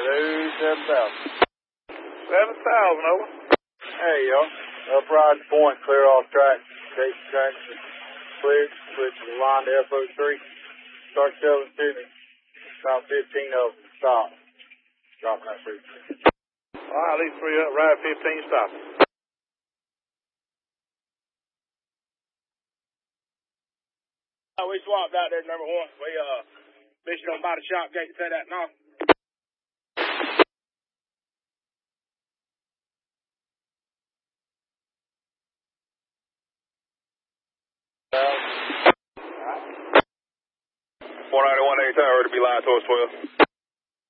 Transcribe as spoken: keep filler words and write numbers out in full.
Hello, seven thousand. seven thousand, over. There you go. Up Ride Point, clear off track. Take traction. Clear. Switch to the line to F O three. Start shoving to me. About fifteen of them. Stop. Dropping that frequency. All right, these three up, ride fifteen, stop. Uh, we swapped out there, number one. We, uh, bitch don't buy the shop gate, say that now. four ninety-one, anytime, ready to be live towards twelve.